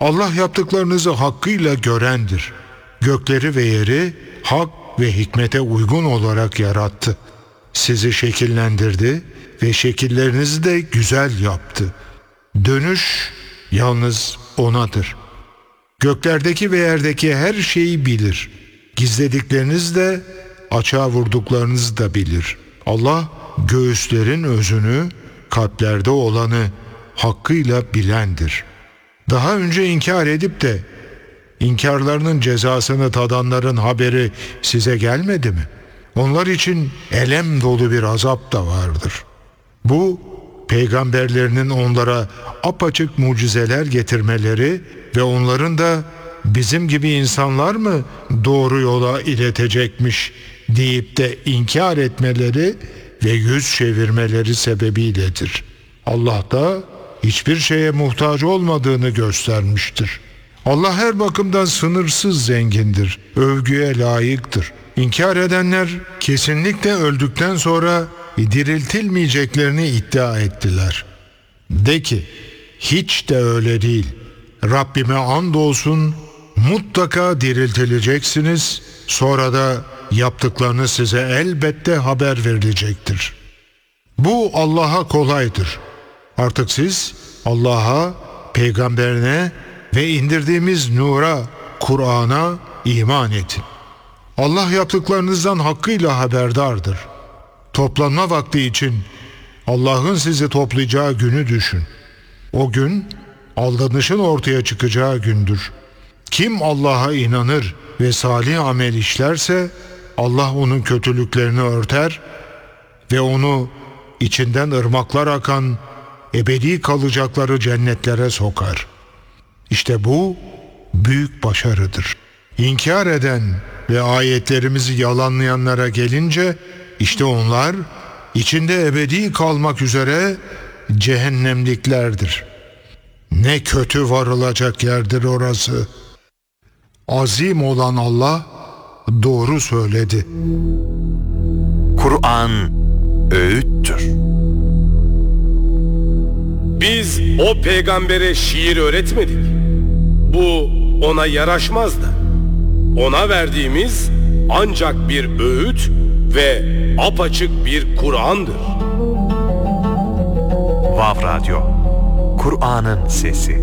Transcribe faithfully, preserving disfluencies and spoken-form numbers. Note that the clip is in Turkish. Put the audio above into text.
Allah yaptıklarınızı hakkıyla görendir. Gökleri ve yeri hak ve hikmete uygun olarak yarattı. Sizi şekillendirdi ve şekillerinizi de güzel yaptı. Dönüş yalnız O'nadır. Göklerdeki ve yerdeki her şeyi bilir. Gizledikleriniz de açığa vurduklarınızı da bilir. Allah göğüslerin özünü, kalplerde olanı hakkıyla bilendir. Daha önce inkar edip de inkarlarının cezasını tadanların haberi size gelmedi mi? Onlar için elem dolu bir azap da vardır. Bu, peygamberlerinin onlara apaçık mucizeler getirmeleri ve onların da bizim gibi insanlar mı doğru yola iletecekmiş deyip de inkar etmeleri ve yüz çevirmeleri sebebiyledir. Allah da hiçbir şeye muhtaç olmadığını göstermiştir. Allah her bakımdan sınırsız zengindir, övgüye layıktır. İnkar edenler kesinlikle öldükten sonra diriltilmeyeceklerini iddia ettiler. De ki, hiç de öyle değil. Rabbime andolsun, mutlaka diriltileceksiniz, sonra da yaptıklarınız size elbette haber verilecektir. Bu Allah'a kolaydır. Artık siz Allah'a, peygamberine ve indirdiğimiz nura, Kur'an'a iman edin. Allah yaptıklarınızdan hakkıyla haberdardır. Toplanma vakti için Allah'ın sizi toplayacağı günü düşün. O gün aldanışın ortaya çıkacağı gündür. Kim Allah'a inanır ve salih amel işlerse Allah onun kötülüklerini örter ve onu içinden ırmaklar akan ebedi kalacakları cennetlere sokar. İşte bu büyük başarıdır. İnkar eden ve ayetlerimizi yalanlayanlara gelince işte onlar içinde ebedi kalmak üzere cehennemliklerdir. Ne kötü varılacak yerdir orası. Azim olan Allah doğru söyledi. Kur'an öğüttür. Biz o peygambere şiir öğretmedik. Bu ona yaraşmaz da. Ona verdiğimiz ancak bir öğüt ve apaçık bir Kur'an'dır. Vav Radyo, Kur'an'ın sesi.